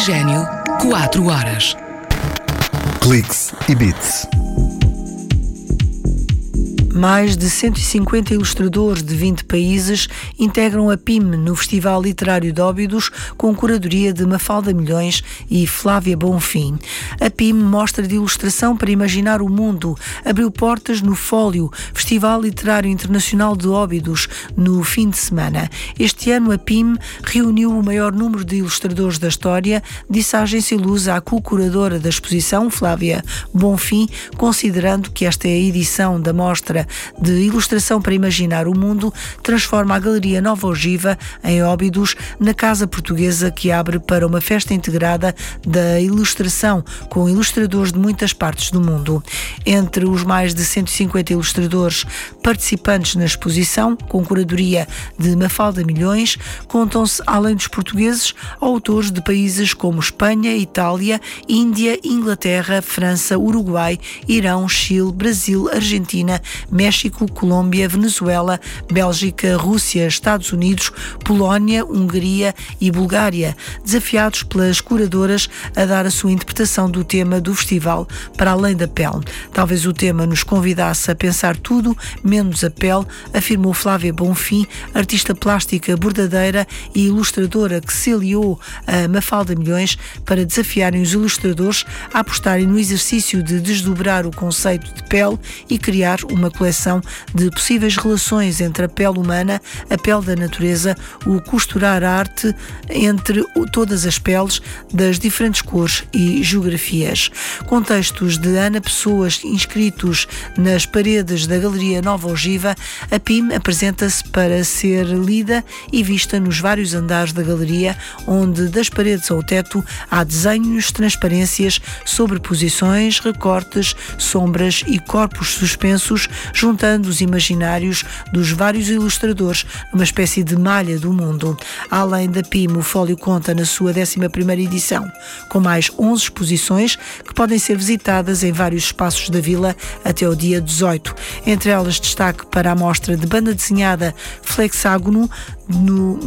Oxigênio, 4 horas. Cliques e Bits. Mais de 150 ilustradores de 20 países integram a PIM no Festival Literário de Óbidos, com curadoria de Mafalda Milhões e Flávia Bonfim. A PIM, Mostra de Ilustração para Imaginar o Mundo, abriu portas no Fólio, Festival Literário Internacional de Óbidos, no fim de semana. Este ano a PIM reuniu o maior número de ilustradores da história, disse a agência Luz à co-curadora da exposição, Flávia Bonfim, considerando que esta é a edição da Mostra de Ilustração para Imaginar o Mundo, transforma a Galeria Nova Ogiva, em Óbidos, na Casa Portuguesa, que abre para uma festa integrada da ilustração, com ilustradores de muitas partes do mundo. Entre os mais de 150 ilustradores participantes na exposição, com curadoria de Mafalda Milhões, contam-se, além dos portugueses, autores de países como Espanha, Itália, Índia, Inglaterra, França, Uruguai, Irão, Chile, Brasil, Argentina, México, Colômbia, Venezuela, Bélgica, Rússia, Estados Unidos, Polónia, Hungria e Bulgária, desafiados pelas curadoras a dar a sua interpretação do tema do festival para além da pele. Talvez o tema nos convidasse a pensar tudo menos a pele, afirmou Flávia Bonfim, artista plástica, bordadeira e ilustradora que se aliou a Mafalda Milhões para desafiarem os ilustradores a apostarem no exercício de desdobrar o conceito de pele e criar uma coleção de possíveis relações entre a pele humana, a pele da natureza, o costurar a arte entre todas as peles das diferentes cores e geografias. Com textos de Ana Pessoas inscritos nas paredes da Galeria Nova Ogiva, a PIM apresenta-se para ser lida e vista nos vários andares da galeria, onde das paredes ao teto há desenhos, transparências, sobreposições, recortes, sombras e corpos suspensos, juntando os imaginários dos vários ilustradores numa espécie de malha do mundo. Além da PIM, o Fólio conta na sua 11ª edição com mais 11 exposições que podem ser visitadas em vários espaços da vila até o dia 18. Entre elas, destaque para a mostra de banda desenhada Flexágono, no